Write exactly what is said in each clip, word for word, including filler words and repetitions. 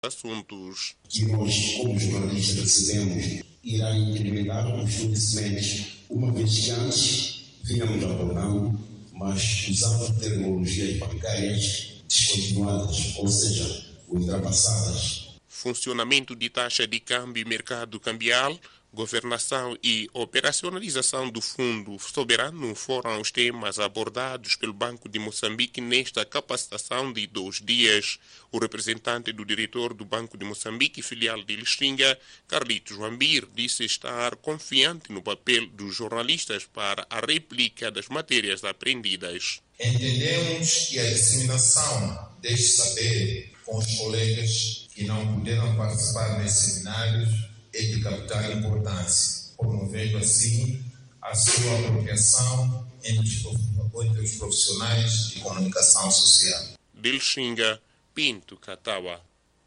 assuntos. Que nós, como jornalistas, recebemos irá incrementar os fornecimentos, uma vez que antes vínhamos abordando, mas usando tecnologias bancárias descontinuadas, ou seja, ultrapassadas. Funcionamento de taxa de câmbio e mercado cambial, governação e operacionalização do Fundo Soberano foram os temas abordados pelo Banco de Moçambique nesta capacitação de dois dias. O representante do diretor do Banco de Moçambique, filial de Lixinga, Carlitos Wambir, disse estar confiante no papel dos jornalistas para a réplica das matérias aprendidas. Entendemos que a disseminação deste saber com os colegas que não puderam participar nesses seminários é de capital importância, promovendo assim a sua apropriação entre os profissionais de comunicação social. Delxinga, Pinto Katawa.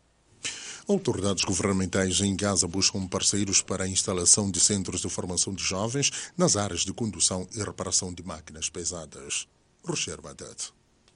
Autoridades governamentais em Gaza buscam parceiros para a instalação de centros de formação de jovens nas áreas de condução e reparação de máquinas pesadas. Roger Badet.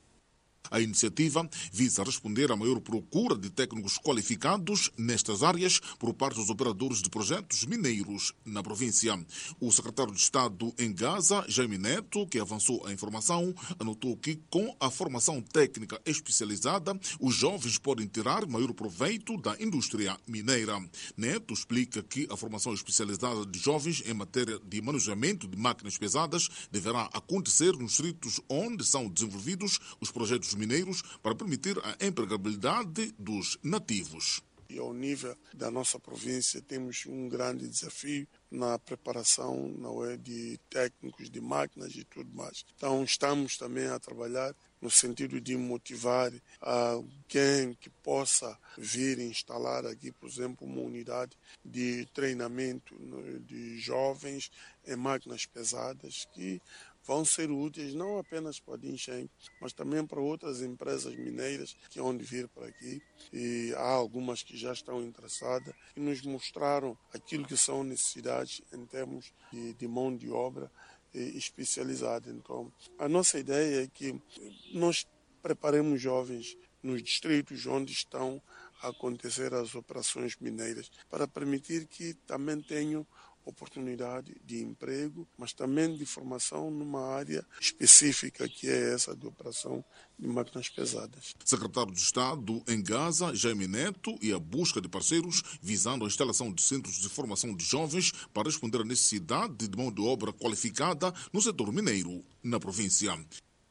A iniciativa visa responder à maior procura de técnicos qualificados nestas áreas por parte dos operadores de projetos mineiros na província. O secretário de Estado em Gaza, Jaime Neto, que avançou a informação, anotou que com a formação técnica especializada, os jovens podem tirar maior proveito da indústria mineira. Neto explica que a formação especializada de jovens em matéria de manejamento de máquinas pesadas deverá acontecer nos distritos onde são desenvolvidos os projetos mineiros para permitir a empregabilidade dos nativos. E ao nível da nossa província temos um grande desafio na preparação não é, de técnicos de máquinas e tudo mais. Então estamos também a trabalhar no sentido de motivar alguém que possa vir instalar aqui, por exemplo, uma unidade de treinamento de jovens em máquinas pesadas que vão ser úteis não apenas para a Dincheng, mas também para outras empresas mineiras que vão vir para aqui. E há algumas que já estão interessadas e nos mostraram aquilo que são necessidades em termos de, de mão de obra especializada. Então, a nossa ideia é que nós preparemos jovens nos distritos onde estão a acontecer as operações mineiras para permitir que também tenham oportunidade de emprego, mas também de formação numa área específica que é essa de operação de máquinas pesadas. Secretário de Estado em Gaza, Jaime Neto, e a busca de parceiros visando a instalação de centros de formação de jovens para responder à necessidade de mão de obra qualificada no setor mineiro na província.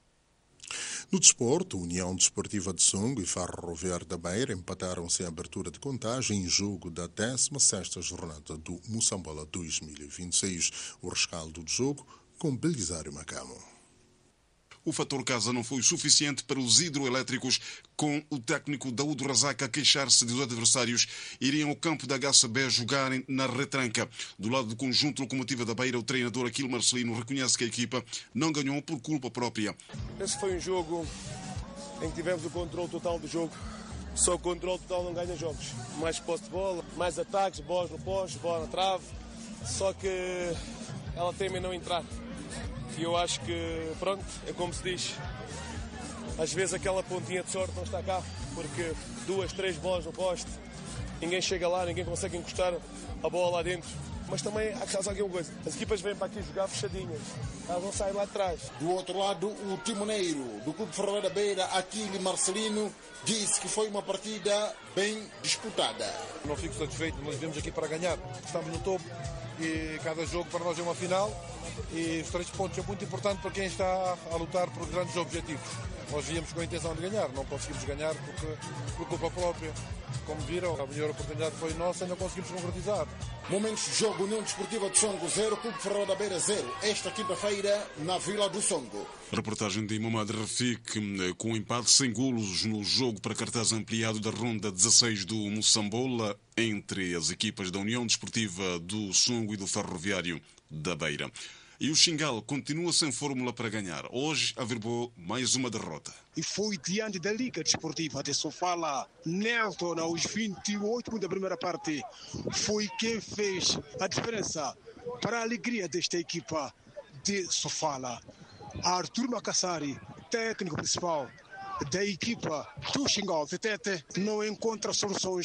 No desporto, União Desportiva de Songo e Ferroviário da Beira empataram-se em abertura de contagem em jogo da décima sexta jornada do Moçambola dois mil e vinte e seis. O rescaldo do jogo com Belisário Macamo. O fator casa não foi suficiente para os hidroelétricos, com o técnico Daúdo Razak a queixar-se de os adversários iriam ao campo da H C B jogarem na retranca. Do lado do conjunto Locomotiva da Beira, o treinador Aquilo Marcelino reconhece que a equipa não ganhou por culpa própria. Esse foi um jogo em que tivemos o controle total do jogo. Só o controle total não ganha jogos. Mais posse de bola, mais ataques, bolas no poste, bola na trave. Só que ela teme em não entrar. E eu acho que, pronto, é como se diz, às vezes aquela pontinha de sorte não está cá, porque duas, três bolas no poste, ninguém chega lá, ninguém consegue encostar a bola lá dentro. Mas também há que saber alguma coisa, as equipas vêm para aqui jogar fechadinhas, elas não saem lá atrás. Do outro lado, o timoneiro do Clube Ferroviário da Beira, Aquile Marcelino, disse que foi uma partida bem disputada. Não fico satisfeito, nós viemos aqui para ganhar, estamos no topo e cada jogo para nós é uma final. E os três pontos são muito importantes para quem está a lutar por grandes objetivos. Nós viemos com a intenção de ganhar, não conseguimos ganhar porque, por culpa própria. Como viram, a melhor oportunidade foi nossa e não conseguimos concretizar. Momentos de jogo, União Desportiva de Songo zero, Clube Ferroviário da Beira zero, esta quinta-feira na Vila do Songo. Reportagem de Mamad Rafik, com empate sem golos no jogo para cartaz ampliado da ronda dezasseis do Moçambola entre as equipas da União Desportiva do Songo e do Ferroviário da Beira. E o Xingal continua sem fórmula para ganhar. Hoje averbou mais uma derrota. E foi diante da Liga Desportiva de Sofala, Nelton, aos vinte e oito da primeira parte, foi quem fez a diferença para a alegria desta equipa de Sofala. Arthur Macassari, técnico principal, da equipa do Xingal de Tete não encontra soluções